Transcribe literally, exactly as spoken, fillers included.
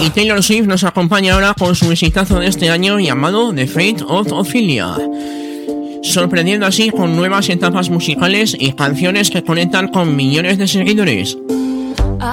Y Taylor Swift nos acompaña ahora con su exitazo de este año llamado The Fate of Ophelia, sorprendiendo así con nuevas etapas musicales y canciones que conectan con millones de seguidores.